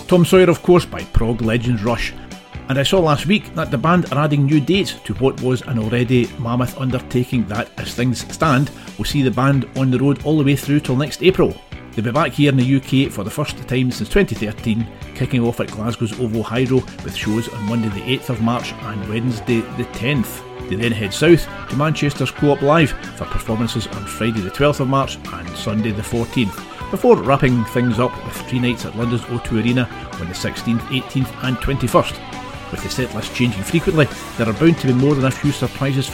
Tom Sawyer, of course, by prog legends Rush. And I saw last week that the band are adding new dates to what was an already mammoth undertaking that, as things stand, will see the band on the road all the way through till next April. They'll be back here in the UK for the first time since 2013, kicking off at Glasgow's OVO Hydro with shows on Monday the 8th of March and Wednesday the 10th. They then head south to Manchester's Co-op Live for performances on Friday the 12th of March and Sunday the 14th, before wrapping things up with 3 nights at London's O2 Arena on the 16th, 18th and 21st. With the set list changing frequently, there are bound to be more than a few surprises